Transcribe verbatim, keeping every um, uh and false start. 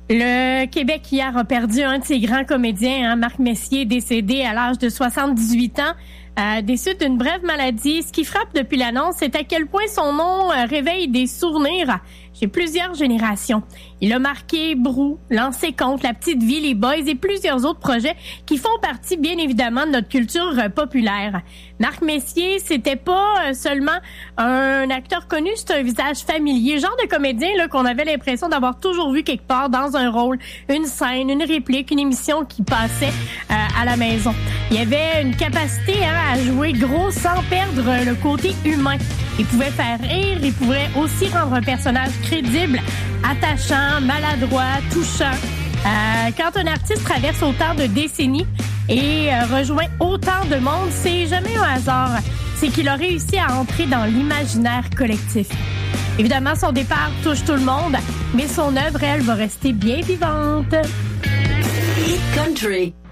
Le Québec hier a perdu un de ses grands comédiens, hein, Marc Messier, décédé à l'âge de soixante-dix-huit ans. Euh, des suites d'une brève maladie. Ce qui frappe depuis l'annonce, c'est à quel point son nom euh, réveille des souvenirs chez plusieurs générations. Il a marqué Brou, Lancé Compte, La Petite Vie, Les Boys et plusieurs autres projets qui font partie, bien évidemment, de notre culture euh, populaire. Marc Messier, c'était pas euh, seulement un acteur connu, c'est un visage familier, genre de comédien là qu'on avait l'impression d'avoir toujours vu quelque part dans un rôle, une scène, une réplique, une émission qui passait euh, à la maison. Il y avait une capacité hein, à jouer gros sans perdre le côté humain. Il pouvait faire rire, il pouvait aussi rendre un personnage crédible, attachant, maladroit, touchant. Euh, quand un artiste traverse autant de décennies et euh, rejoint autant de monde, c'est jamais un hasard. C'est qu'il a réussi à entrer dans l'imaginaire collectif. Évidemment, son départ touche tout le monde, mais son œuvre, elle, va rester bien vivante. Hit Country.